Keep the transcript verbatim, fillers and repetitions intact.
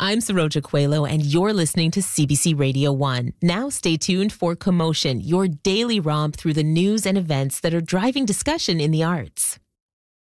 I'm Saroja Coelho, and you're listening to C B C Radio one. Now stay tuned for Commotion, your daily romp through the news and events that are driving discussion in the arts.